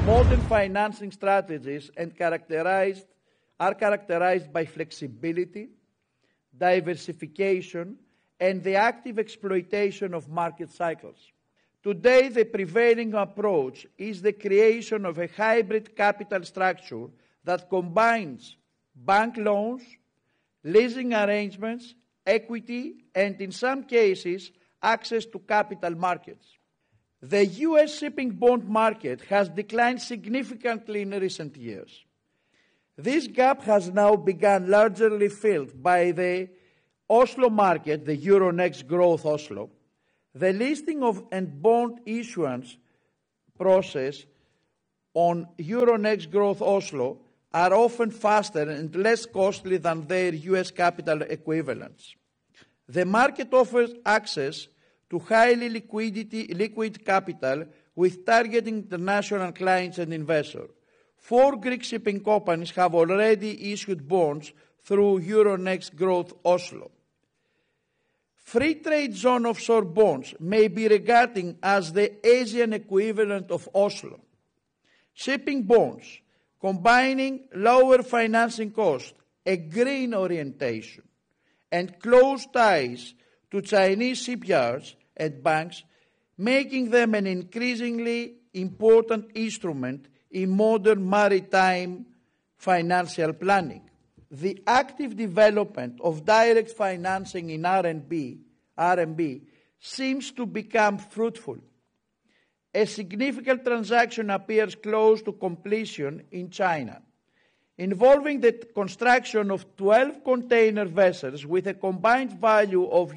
Modern financing strategies are characterized by flexibility, diversification, and the active exploitation of market cycles. Today, the prevailing approach is the creation of a hybrid capital structure that combines bank loans, leasing arrangements, equity, and in some cases, access to capital markets. The U.S. shipping bond market has declined significantly in recent years. This gap has now begun largely filled by the Oslo market, the Euronext Growth Oslo. The listing of and bond issuance process on Euronext Growth Oslo are often faster and less costly than their U.S. capital equivalents. The market offers access to highly liquid capital with targeting international clients and investors. 4 Greek shipping companies have already issued bonds through Euronext Growth Oslo. Free trade zone offshore bonds may be regarded as the Asian equivalent of Oslo. Shipping bonds, combining lower financing costs, a green orientation, and close ties to Chinese shipyards and banks, making them an increasingly important instrument in modern maritime financial planning. The active development of direct financing in RMB seems to become fruitful. A significant transaction appears close to completion in China, involving the construction of 12 container vessels with a combined value of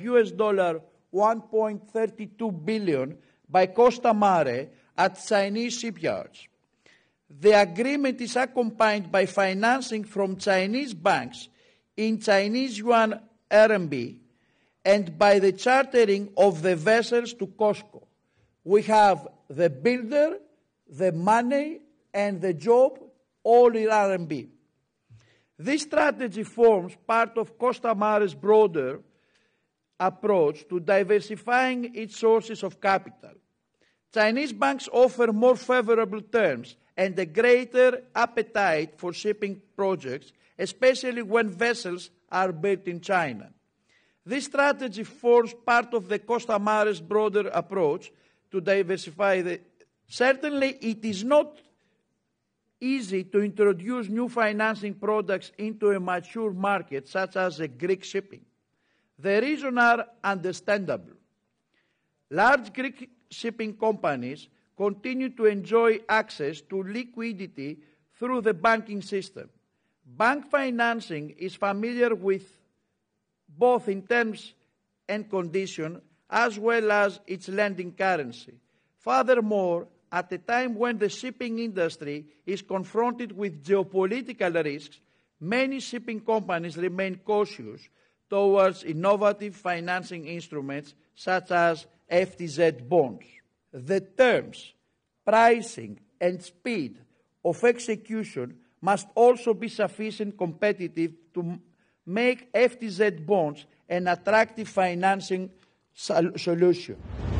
$1.32 billion by Costa Mare at Chinese shipyards. The agreement is accompanied by financing from Chinese banks in Chinese yuan RMB and by the chartering of the vessels to COSCO. We have the builder, the money, and the job all in RMB. This strategy forms part of Costa Mare's broader approach to diversifying its sources of capital. Chinese banks offer more favorable terms and a greater appetite for shipping projects, especially when vessels are built in China. This strategy forms part of the Costa Mare's broader approach to diversify. Certainly, it is not easy to introduce new financing products into a mature market such as the Greek shipping. The reasons are understandable. Large Greek shipping companies continue to enjoy access to liquidity through the banking system. Bank financing is familiar with both in terms and conditions as well as its lending currency. Furthermore, at a time when the shipping industry is confronted with geopolitical risks, many shipping companies remain cautious towards innovative financing instruments such as FTZ bonds. The terms, pricing, and speed of execution must also be sufficiently competitive to make FTZ bonds an attractive financing solution.